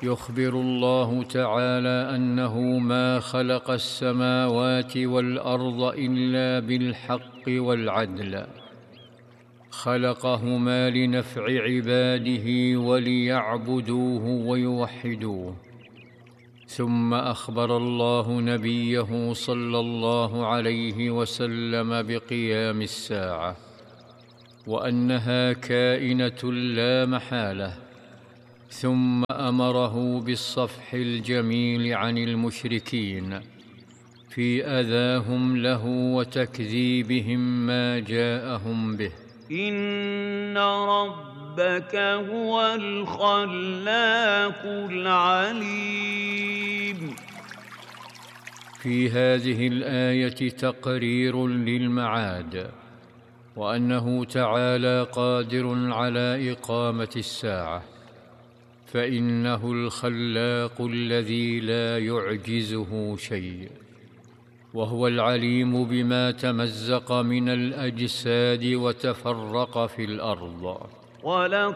يخبر الله تعالى أنه ما خلق السماوات والأرض إلا بالحق والعدل، خلقهما لنفع عباده وليعبدوه ويوحدوه. ثم أخبر الله نبيه صلى الله عليه وسلم بقيام الساعة، وأنها كائنة لا محالة، ثم أمره بالصفح الجميل عن المشركين في أذاهم له وتكذيبهم ما جاءهم به. إن ربك هو الخلاق العليم. في هذه الآية تقرير للمعاد، وأنه تعالى قادر على إقامة الساعة، فإنه الخلاق الذي لا يعجزه شيء، وهو العليم بما تمزق من الأجساد وتفرق في الأرض.